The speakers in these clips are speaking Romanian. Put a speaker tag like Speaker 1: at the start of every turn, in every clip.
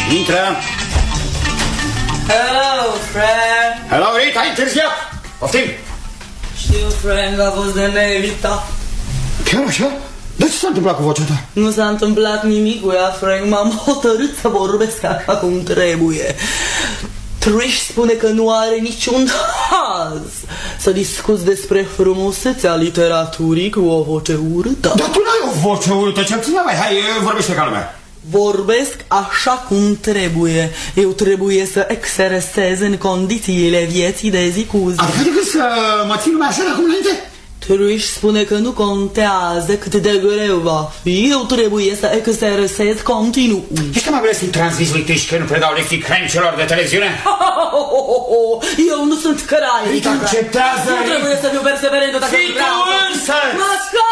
Speaker 1: Intră.
Speaker 2: Hello, Frank.
Speaker 1: Hello, Rita, ai întârziat. Poftim.
Speaker 2: Știu, Frank, a fost de neevitat.
Speaker 1: Chiar așa? De ce s-a întâmplat cu vocea ta?
Speaker 2: Nu s-a întâmplat nimic cu ea, Frank. M-am hotărât să vorbesc așa cum trebuie. Trish spune că nu are niciun haz să discuți despre frumusețea literaturii cu o voce urâtă.
Speaker 1: Dar tu n-ai o voce urâtă, ce puțin mai. Hai, vorbește ca lumea.
Speaker 2: Vorbesc așa cum trebuie. Eu trebuie să exersez în condițiile vieții de zi cu zi.
Speaker 1: Adică să mă țin lumea așa de acum înainte?
Speaker 2: Trish spune că nu contează cât de greu va fi. Eu trebuie să exersez continuu.
Speaker 1: Ești că mai vrei să-i transmiți lui Trish că nu predau lecții crencelor de televiziune?
Speaker 2: Eu nu sunt cărai.
Speaker 1: Rita, acceptează!
Speaker 2: Nu trebuie să fiu perseverentă dacă
Speaker 1: fii tu însă!
Speaker 2: Masca!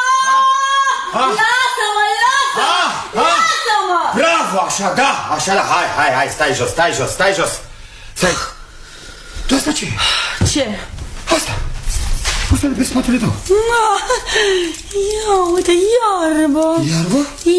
Speaker 2: Lasă-mă, lasă-mă! Lasă-mă!
Speaker 1: Bravo, așa, da, așa, da. Hai, stai jos. Stai. Tu asta ce?
Speaker 2: Ce?
Speaker 1: Asta de pe spatele tău.
Speaker 2: Ia, uite, iarbă.
Speaker 1: Iarbă?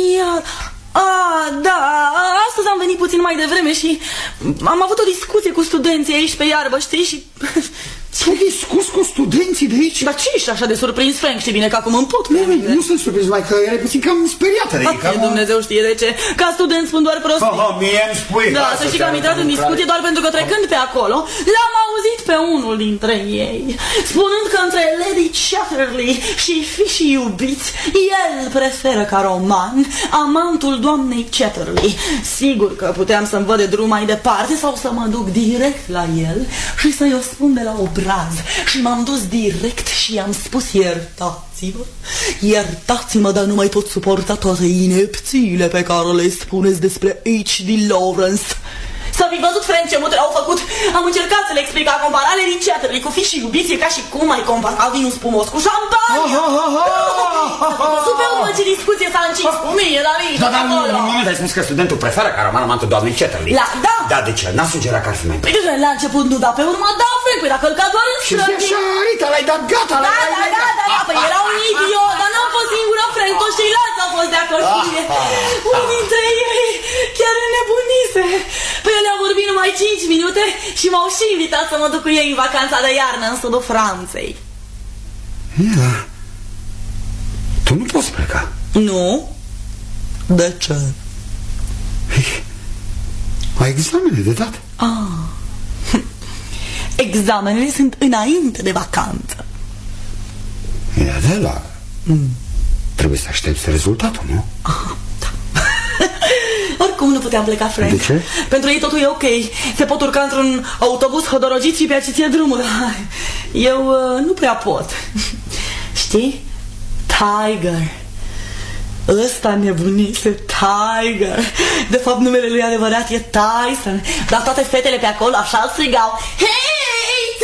Speaker 2: Da, astăzi am venit puțin mai devreme și am avut o discuție cu studenții aici pe iarbă, știi, și...
Speaker 1: Tu discuți cu studenții de aici?
Speaker 2: Dar ce ești așa de surprins, Frank? Știi bine că acum îmi pot
Speaker 1: Nu sunt surprins, mai că erai puțin cam speriată de ei.
Speaker 2: Dumnezeu știe de ce. Ca student spun doar prostii.
Speaker 1: Mie îmi spui.
Speaker 2: Da, să știi că am intrat în discuție doar pentru că trecând pe acolo l-am auzit pe unul dintre ei spunând că între Lady Chatterley și fișii iubiți el preferă ca roman amantul doamnei Chatterley. Sigur că puteam să-mi văd de drum mai departe sau să mă duc direct la el și să-i o spun de la obraz. Și m-am dus direct și i-am spus: iertați-mă, dar nu mai pot suporta toate inepțiile pe care le spuneți despre H.D. Lawrence. Să fi văzut, Frank, ce multe au făcut. Am încercat să le explic a compara Lady Chatterley cu fișii iubiți. E ca și cum ai compara vinul spumos cu șampanie. Super urmă ce discuție s-a încins cu mine la mine.
Speaker 1: Dar în moment ai spus că studentul preferă ca roman amantul doamnei Chatterley.
Speaker 2: Da.
Speaker 1: Da, de ce? N-a sugerat că ar fi mai bine.
Speaker 2: Păi la început nu, dar pe urmă da, Frank, păi dacă îl ca doar în străzi.
Speaker 1: Și așa, Rita, l-ai dat gata.
Speaker 2: Da, păi era un idiot, dar n-am fost singură, Frank, toți ceilalți au fost de acord cu mine. Unul dintre ei chiar nebunise. Păi el a vorbit numai 5 minute și m-au și invitat să mă duc cu ei în vacanța de iarnă în sudul Franței.
Speaker 1: Da. Tu nu poți pleca.
Speaker 2: Nu? De ce?
Speaker 1: Ai examene de dat.
Speaker 2: Examenele sunt înainte de vacanță.
Speaker 1: Da. Trebuie să aștepți rezultatul, nu?
Speaker 2: Da. Oricum nu puteam pleca, Frank.
Speaker 1: De ce?
Speaker 2: Pentru ei totul e ok. Se pot urca într-un autobuz hodorogit și pe aceea ție drumul. Eu nu prea pot. Știi? Tiger. Ăsta nebunise, Tiger. De fapt numele lui adevărat e Tyson. Dar toate fetele pe acolo așa strigau: Hei,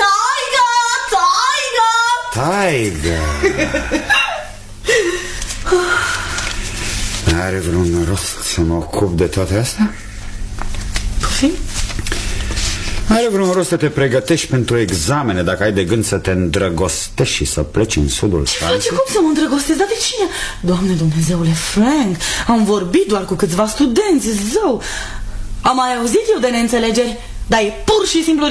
Speaker 2: Tiger!
Speaker 1: Are vreun rost să mă ocup de toate astea?
Speaker 2: Poftim?
Speaker 1: Are vreun rost să te pregătești pentru examene dacă ai de gând să te îndrăgostești și să pleci în sudul Franței?
Speaker 2: Cum să mă îndrăgostesc? Dar de cine? Doamne Dumnezeule, Frank, am vorbit doar cu câțiva studenți, zău. Am mai auzit eu de neînțelegeri, dar e pur și simplu